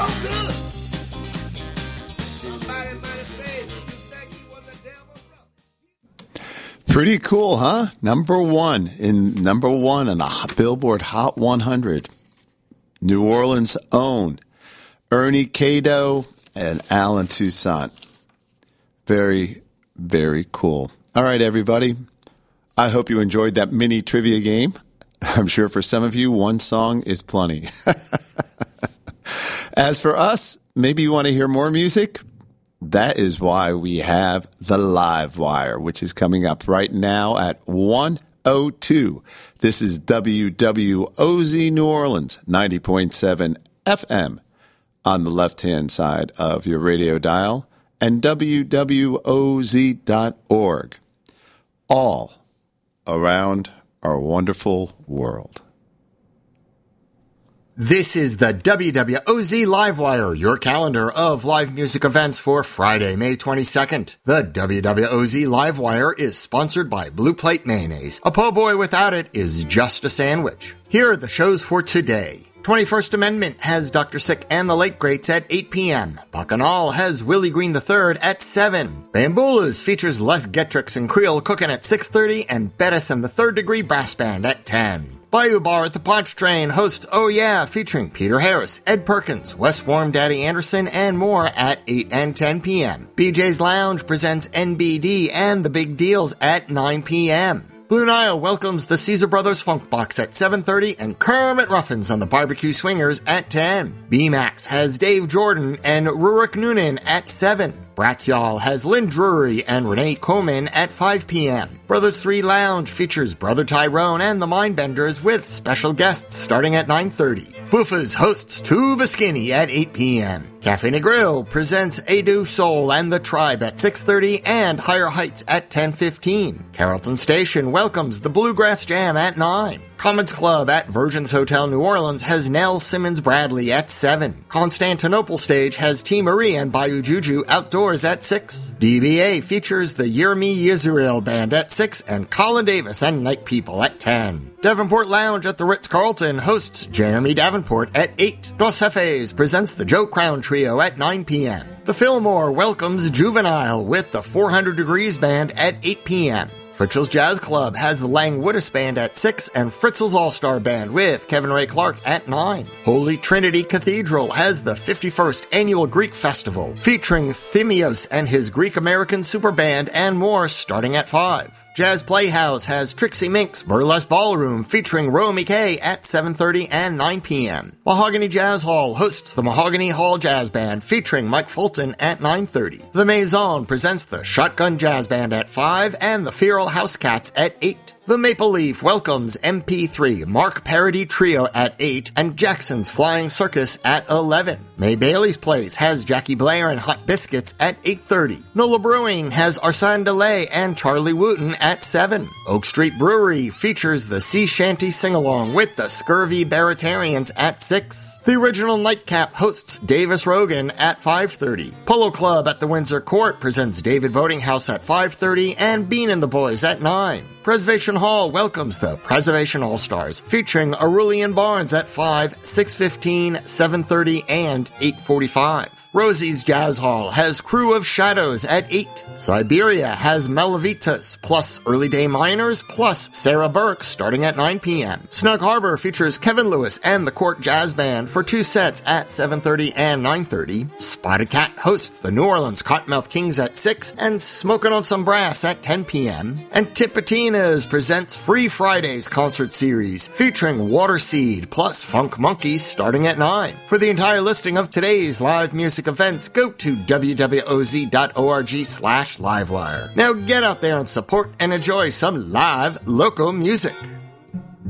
so good. Somebody might have said, you think he was the devil's brother. Pretty cool, huh? Number one on the Billboard Hot 100. New Orleans' own Ernie Cato and Alan Toussaint. Very, very cool. All right, everybody. I hope you enjoyed that mini trivia game. I'm sure for some of you, one song is plenty. As for us, maybe you want to hear more music? That is why we have the Live Wire, which is coming up right now at 1:02. This is WWOZ New Orleans, 90.7 FM on the left-hand side of your radio dial, and WWOZ.org. All around our wonderful world. This is the WWOZ Livewire, your calendar of live music events for Friday, May 22nd. The WWOZ Livewire is sponsored by Blue Plate Mayonnaise. A po' boy without it is just a sandwich. Here are the shows for today. 21st Amendment has Dr. Sick and the Late Greats at 8 p.m. Bacchanal has Willie Green III at 7. Bamboula's features Les Getrix and Creole Cookin' at 6:30 and Bettis and the Third Degree Brass Band at 10. Bayou Bar at the Punch Train hosts Oh Yeah, featuring Peter Harris, Ed Perkins, Wes Warm, Daddy Anderson, and more at 8 and 10 p.m. BJ's Lounge presents NBD and The Big Deals at 9 p.m. Blue Nile welcomes the Caesar Brothers Funk Box at 7:30 and Kermit Ruffins on the Barbecue Swingers at 10. B-Max has Dave Jordan and Rurik Noonan at 7. Bratz Y'all has Lynn Drury and Renee Coman at 5 p.m. Brothers 3 Lounge features Brother Tyrone and the Mindbenders with special guests starting at 9:30. Buffa's hosts Tuba Skinny at 8 p.m. Cafe Negril presents Adu Soul and the Tribe at 6:30 and Higher Heights at 10:15. Carrollton Station welcomes the Bluegrass Jam at 9. Commons Club at Virgin's Hotel New Orleans has Nell Simmons Bradley at 7. Constantinople Stage has T. Marie and Bayou Juju outdoors at 6. DBA features the Yirmi Yisrael Band at 6 and Colin Davis and Night People at 10. Davenport Lounge at the Ritz-Carlton hosts Jeremy Davenport at 8. Dos Jefes presents the Joe Crown Trio at 9 p.m. The Fillmore welcomes Juvenile with the 400 Degrees Band at 8 p.m. Fritzl's Jazz Club has the Lang Woodis Band at 6 and Fritzl's All-Star Band with Kevin Ray Clark at 9. Holy Trinity Cathedral has the 51st Annual Greek Festival featuring Thimios and his Greek-American Super Band and more starting at 5. Jazz Playhouse has Trixie Mink's Burlesque Ballroom featuring Romy Kay at 7:30 and 9 p.m. Mahogany Jazz Hall hosts the Mahogany Hall Jazz Band featuring Mike Fulton at 9:30. The Maison presents the Shotgun Jazz Band at 5 and the Feral House Cats at 8. The Maple Leaf welcomes MP3 Mark Parody Trio at 8 and Jackson's Flying Circus at 11. May Bailey's Place has Jackie Blair and Hot Biscuits at 8:30. Nola Brewing has Arsène Delay and Charlie Wooten at 7. Oak Street Brewery features the Sea Shanty Sing-Along with the Scurvy Baritarians at 6. The Original Nightcap hosts Davis Rogan at 5:30. Polo Club at the Windsor Court presents David Boating House at 5:30 and Bean and the Boys at 9. Preservation Hall welcomes the Preservation All-Stars featuring Aurelian Barnes at 5, 6:15, 7:30, and 8:45. Rosie's Jazz Hall has Crew of Shadows at 8. Siberia has Melavitas plus Early Day Miners plus Sarah Burke starting at 9 p.m. Snug Harbor features Kevin Lewis and the Court Jazz Band for 2 sets at 7:30 and 9:30. Spotted Cat hosts the New Orleans Cottonmouth Kings at 6 and Smokin' on Some Brass at 10 p.m. And Tipitinas presents Free Fridays concert series featuring Waterseed plus Funk Monkeys starting at 9. For the entire listing of today's live music events, go to wwoz.org/livewire. Now get out there and support and enjoy some live local music.